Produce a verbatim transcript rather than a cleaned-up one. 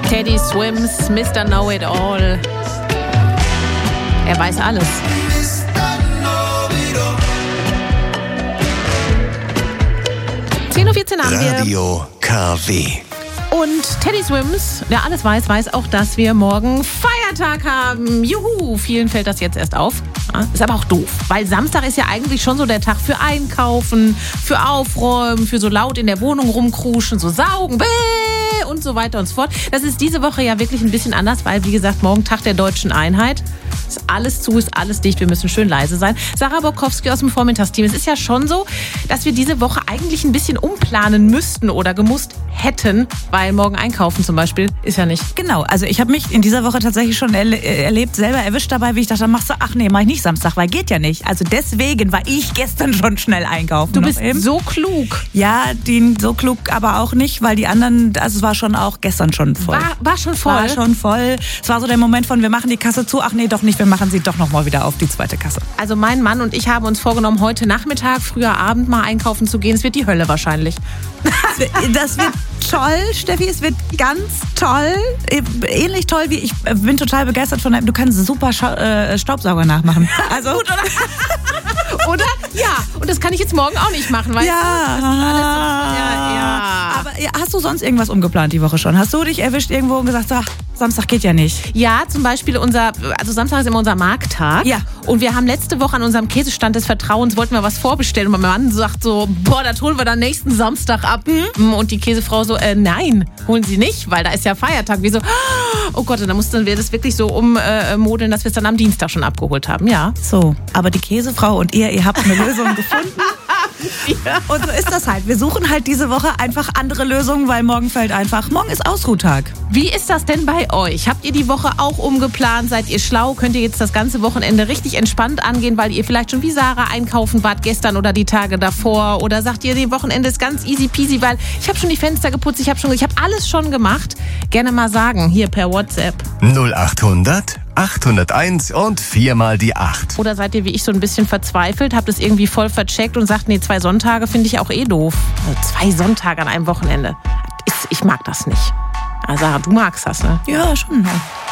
Teddy Swims, Mister Know-It-All. Er weiß alles. zehn Uhr vierzehn haben wir. Radio K W. Und Teddy Swims, der alles weiß, weiß auch, dass wir morgen Feiertag haben. Juhu, vielen fällt das jetzt erst auf. Ja, ist aber auch doof, weil Samstag ist ja eigentlich schon so der Tag für Einkaufen, für Aufräumen, für so laut in der Wohnung rumkruschen, so saugen, bäh, und so weiter und so fort. Das ist diese Woche ja wirklich ein bisschen anders, weil, wie gesagt, morgen Tag der Deutschen Einheit. Ist alles zu, ist alles dicht, wir müssen schön leise sein. Sarah Bokowski aus dem Vormittagsteam. Es ist ja schon so, dass wir diese Woche eigentlich ein bisschen umplanen müssten oder gemusst hätten, weil morgen einkaufen zum Beispiel ist ja nicht. Genau, also ich habe mich in dieser Woche tatsächlich schon erle- erlebt, selber erwischt dabei, wie ich dachte, machst du, ach nee, mach ich nicht Samstag, weil geht ja nicht. Also deswegen war ich gestern schon schnell einkaufen. Du bist eben. so klug. Ja, die, so klug aber auch nicht, weil die anderen, also es war schon auch gestern schon voll. War, war schon voll? War schon voll. Es war so der Moment von, wir machen die Kasse zu, ach nee, doch nicht, wir machen sie doch nochmal wieder auf, die zweite Kasse. Also mein Mann und ich haben uns vorgenommen, heute Nachmittag, früher Abend mal einkaufen zu gehen. Es wird die Hölle wahrscheinlich. Das wird toll, Steffi, es wird ganz toll. Ähnlich toll wie, ich bin total begeistert von deinem, du kannst super Scha- äh, Staubsauger nachmachen. Also gut, oder? Oder? Ja, und das kann ich jetzt morgen auch nicht machen, weil ja. das ist alles so, ja, ja. Aber ja, hast du sonst irgendwas umgeplant die Woche schon? Hast du dich erwischt irgendwo und gesagt, ach, Samstag geht ja nicht? Ja, zum Beispiel unser, also Samstag ist immer unser Markttag. Ja. Und wir haben letzte Woche an unserem Käsestand des Vertrauens, wollten wir was vorbestellen. Und mein Mann sagt so, boah, das holen wir dann nächsten Samstag ab. Mhm. Und die Käsefrau so, äh, nein, holen Sie nicht, weil da ist ja Feiertag. Wir so, oh Gott, und dann mussten wir das wirklich so ummodeln, dass wir es dann am Dienstag schon abgeholt haben, ja. So, aber die Käsefrau und ihr, ihr habt eine Lösung gefunden. Ja. Und so ist das halt. Wir suchen halt diese Woche einfach andere Lösungen, weil morgen fällt einfach, morgen ist Ausruhtag. Wie ist das denn bei euch? Habt ihr die Woche auch umgeplant? Seid ihr schlau? Könnt ihr jetzt das ganze Wochenende richtig entspannt angehen, weil ihr vielleicht schon wie Sarah einkaufen wart gestern oder die Tage davor? Oder sagt ihr, die Wochenende ist ganz easy peasy, weil ich habe schon die Fenster geputzt, ich habe schon, ich habe alles schon gemacht. Gerne mal sagen, hier per WhatsApp. null achthundert achthunderteins und viermal die acht. Oder seid ihr wie ich so ein bisschen verzweifelt, habt es irgendwie voll vercheckt und sagt, nee, zwei Sonntage finde ich auch eh doof. Also zwei Sonntage an einem Wochenende. Ich mag das nicht. Also Sarah, du magst das, ne? Ja, schon.